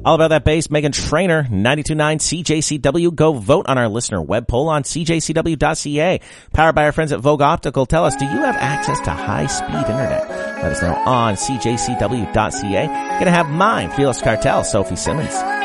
All about that bass, Megan Trainor, 92.9 CJCW. Go vote on our listener web poll on cjcw.ca. Powered by our friends at Vogue Optical. Tell us, do you have access to high-speed internet? Let us know on cjcw.ca. Gonna have mine, Felix Cartel, Sophie Simmons.